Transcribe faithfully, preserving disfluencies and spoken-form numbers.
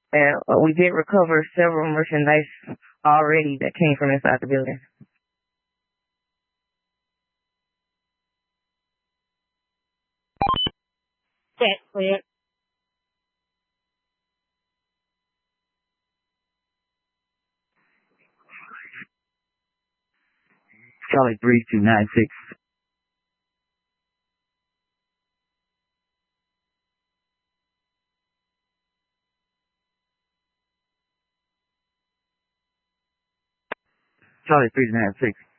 And uh, we did recover several merchandise already that came from inside the building. Check, clear. Charlie three two nine six. Charlie three two nine six.